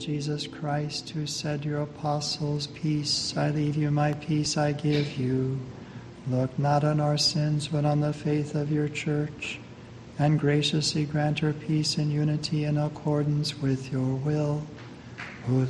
Jesus Christ, who said to your apostles, "Peace I leave you, my peace I give you," look not on our sins, but on the faith of your church, and graciously grant her peace and unity in accordance with your will, who